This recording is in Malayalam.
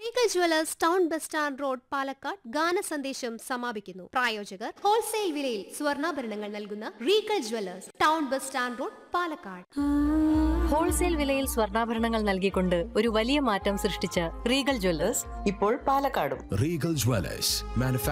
Regal Jewellers town bus stand road Palakkad ഗാന സന്ദേശം സമാപിക്കുന്നു. പ്രായോജകർ ഹോൾസെയിൽ വിലയിൽ സ്വർണ്ണാഭരണങ്ങൾ നൽകുന്ന Regal Jewellers town bus stand road Palakkad. Wholesale വിലയിൽ സ്വർണ്ണാഭരണങ്ങൾ നൽകിക്കൊണ്ട് ഒരു വലിയ മാറ്റം സൃഷ്ടിച്ച റീഗൽ ജ്വല്ലേഴ്സ് ഇപ്പോൾ പാലക്കാടും. Regal Jewelers,